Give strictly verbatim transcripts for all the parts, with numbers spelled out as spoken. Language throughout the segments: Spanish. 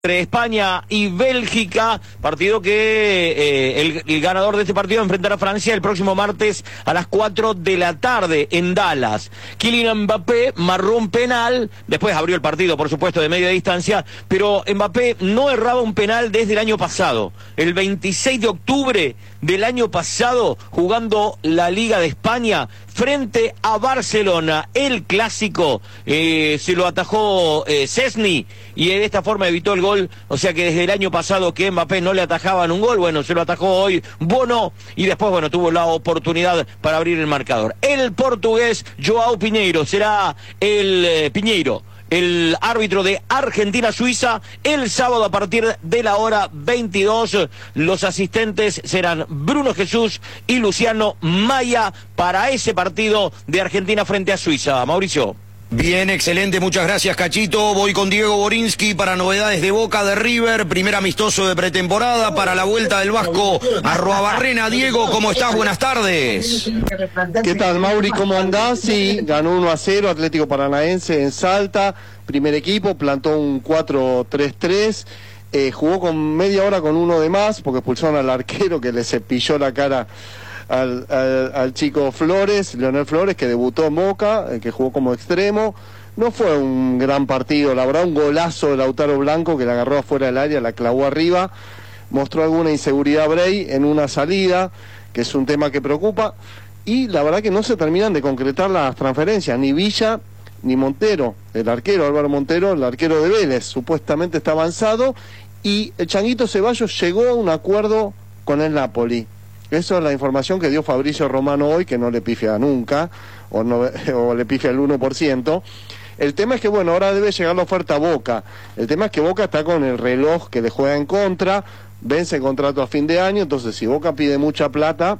Entre España y Bélgica, partido que eh, el, el ganador de este partido enfrentará a Francia el próximo martes a las cuatro de la tarde en Dallas. Kylian Mbappé marró un penal, después abrió el partido, por supuesto, de media distancia, pero Mbappé no erraba un penal desde el año pasado. El veintiséis de octubre del año pasado, jugando la Liga de España frente a Barcelona, el clásico, eh, se lo atajó eh, Szczęsny y de esta forma evitó el gol. O sea que desde el año pasado que Mbappé no le atajaban un gol, bueno, se lo atajó hoy Bono y después, bueno, tuvo la oportunidad para abrir el marcador. El portugués João Pinheiro será el eh, Pinheiro, el árbitro de Argentina-Suiza, el sábado a partir de la hora veintidós. Los asistentes serán Bruno Jesús y Luciano Maya para ese partido de Argentina frente a Suiza. Mauricio. Bien, excelente, muchas gracias, Cachito. Voy con Diego Borinsky para novedades de Boca, de River, primer amistoso de pretemporada para la vuelta del Vasco a Roabarrena. Diego, ¿cómo estás? Buenas tardes. ¿Qué tal, Mauri? ¿Cómo andás? Sí, ganó uno a cero Atlético Paranaense en Salta, primer equipo, plantó un cuatro tres tres, eh, jugó con media hora con uno de más, porque expulsaron al arquero que le cepilló la cara Al, al, al chico Flores, Leonel Flores, que debutó en Boca, eh, que jugó como extremo. No fue un gran partido, la verdad, un golazo de Lautaro Blanco que la agarró afuera del área, la clavó arriba. Mostró alguna inseguridad Bray en una salida, que es un tema que preocupa, y la verdad que no se terminan de concretar las transferencias, ni Villa ni Montero, el arquero Álvaro Montero, el arquero de Vélez, supuestamente está avanzado, y el Changuito Ceballos llegó a un acuerdo con el Napoli. Esa es la información que dio Fabricio Romano hoy, que no le pifia nunca, o, no, o le pifia el uno por ciento. El tema es que, bueno, ahora debe llegar la oferta a Boca. El tema es que Boca está con el reloj que le juega en contra, vence el contrato a fin de año, entonces si Boca pide mucha plata,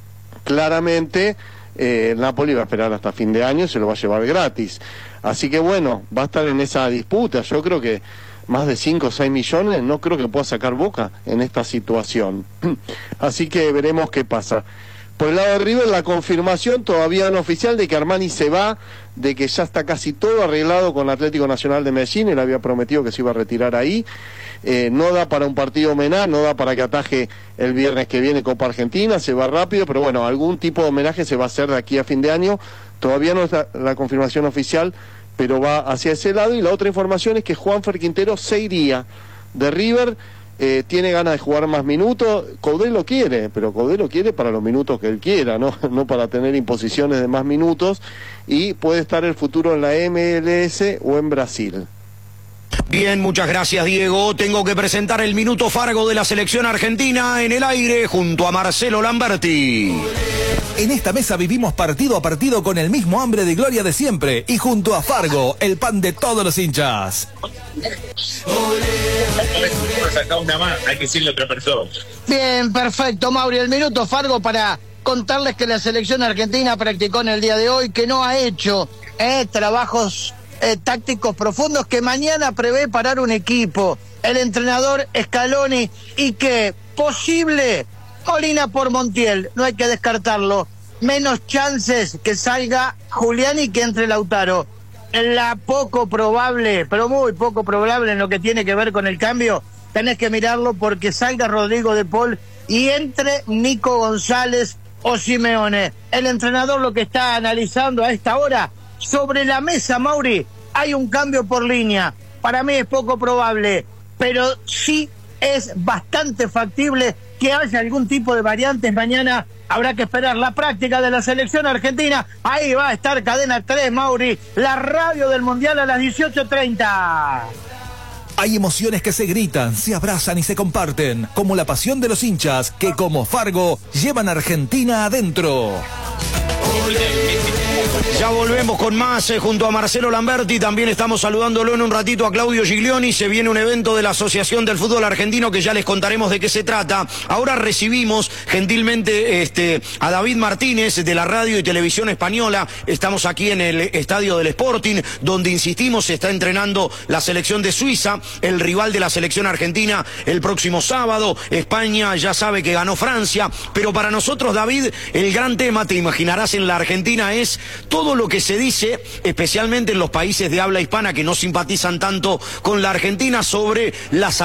claramente eh, el Napoli va a esperar hasta fin de año y se lo va a llevar gratis. Así que, bueno, va a estar en esa disputa. Yo creo que más de cinco o seis millones, no creo que pueda sacar Boca en esta situación. Así que veremos qué pasa. Por el lado de River, la confirmación todavía no oficial de que Armani se va, de que ya está casi todo arreglado con Atlético Nacional de Medellín, él había prometido que se iba a retirar ahí. Eh, no da para un partido homenaje, no da para que ataje el viernes que viene Copa Argentina, se va rápido, pero bueno, algún tipo de homenaje se va a hacer de aquí a fin de año. Todavía no está la confirmación oficial, pero va hacia ese lado. Y la otra información es que Juanfer Quintero se iría de River, eh, tiene ganas de jugar más minutos. Coudet lo quiere, pero Coudet lo quiere para los minutos que él quiera, ¿no? No para tener imposiciones de más minutos, y puede estar el futuro en la M L S o en Brasil. Bien, muchas gracias, Diego. Tengo que presentar el Minuto Fargo de la selección argentina en el aire junto a Marcelo Lamberti. En esta mesa vivimos partido a partido con el mismo hambre de gloria de siempre y junto a Fargo, el pan de todos los hinchas. Una más, hay que decirle a otra persona. Bien, perfecto, Mauri. El Minuto Fargo para contarles que la selección argentina practicó en el día de hoy, que no ha hecho eh, trabajos eh, tácticos profundos, que mañana prevé parar un equipo, el entrenador Scaloni, y que posible Molina por Montiel, no hay que descartarlo. Menos chances que salga Julián y que entre Lautaro. La poco probable, pero muy poco probable en lo que tiene que ver con el cambio, tenés que mirarlo porque salga Rodrigo de Paul y entre Nico González o Simeone. El entrenador lo que está analizando a esta hora, sobre la mesa, Mauri, hay un cambio por línea. Para mí es poco probable, pero sí es bastante factible que haya algún tipo de variantes. Mañana habrá que esperar la práctica de la selección argentina. Ahí va a estar Cadena tres, Mauri, la radio del Mundial a las dieciocho treinta. Hay emociones que se gritan, se abrazan y se comparten, como la pasión de los hinchas que, como Fargo, llevan a Argentina adentro. Ya volvemos con más eh, junto a Marcelo Lamberti. También estamos saludándolo en un ratito a Claudio Giglioni. Se viene un evento de la Asociación del Fútbol Argentino que ya les contaremos de qué se trata. Ahora recibimos gentilmente este, a David Martínez de la Radio y Televisión Española. Estamos aquí en el estadio del Sporting, donde, insistimos, se está entrenando la selección de Suiza, el rival de la selección argentina el próximo sábado. España ya sabe que ganó Francia, pero para nosotros, David, el gran tema, te imaginarás, en la Argentina es todo lo que se dice, especialmente en los países de habla hispana que no simpatizan tanto con la Argentina, sobre las